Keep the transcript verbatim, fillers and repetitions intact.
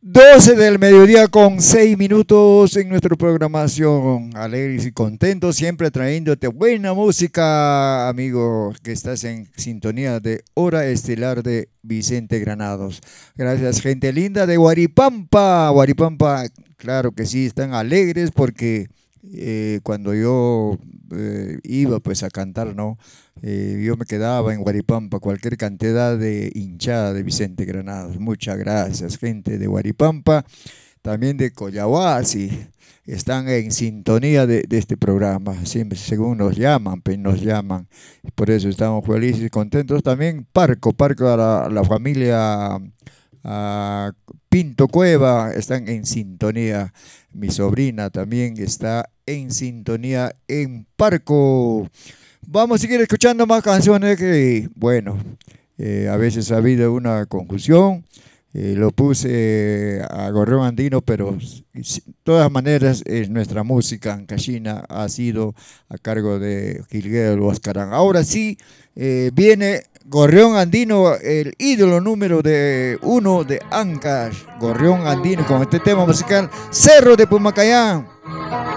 doce del mediodía con seis minutos en nuestra programación. Alegres y contentos, siempre trayéndote buena música, amigo, que estás en sintonía de Hora Estelar de Vicente Granados. Gracias, gente linda de Huaripampa. Huaripampa, claro que sí, están alegres porque eh, cuando yo eh, iba pues a cantar, ¿no? Eh, yo me quedaba en Huaripampa, cualquier cantidad de hinchada de Vicente Granados. Muchas gracias, gente de Huaripampa, también de Collahuasi. Están en sintonía de, de este programa, siempre según nos llaman, pues nos llaman. Por eso estamos felices y contentos. También Parco, Parco a la, a la familia a Pinto Cueva, están en sintonía. Mi sobrina también está en sintonía en Parco. Vamos a seguir escuchando más canciones que, bueno, eh, a veces ha habido una confusión. Eh, lo puse a Gorrión Andino, pero de todas maneras es nuestra música ancashina, ha sido a cargo de Gilguero Huascarán. Ahora sí, eh, viene Gorrión Andino, el ídolo número de uno de Ancash. Gorrión Andino con este tema musical, Cerro de Pumacayán.